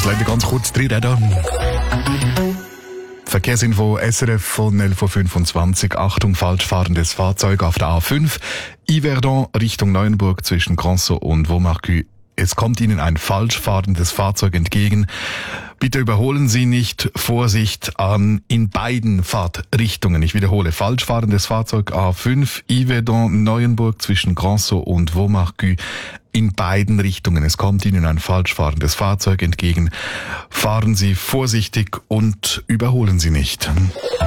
Das leider ganz kurz drin. Verkehrsinfo SRF von 11.25 Uhr. Achtung, falsch fahrendes Fahrzeug auf der A5. Yverdon Richtung Neuenburg zwischen Granson und Vaumarcus. Es kommt Ihnen ein falsch fahrendes Fahrzeug entgegen. Bitte überholen Sie nicht. Vorsicht in beiden Fahrtrichtungen. Ich wiederhole, falsch fahrendes Fahrzeug A5, Yverdon Neuenburg zwischen Granson und Vaumarcus. In beiden Richtungen. Es kommt Ihnen ein falsch fahrendes Fahrzeug entgegen. Fahren Sie vorsichtig und überholen Sie nicht.